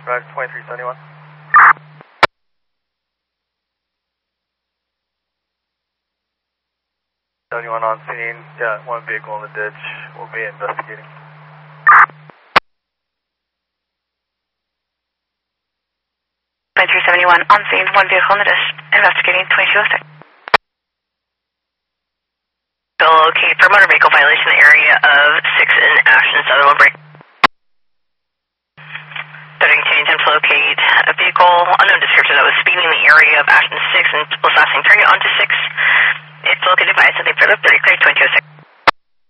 Drive 2371. 71 on scene. Yeah, one vehicle in the ditch. We'll be investigating. On scene, one vehicle in the ditch. Investigating 2206. So locate for motor vehicle violation area of 6 in Ashton, Sutherland break. Starting change and to locate a vehicle, unknown description that was speeding in the area of Ashton 6 and was last turning onto 6. It's located by something further 30 clear 2206.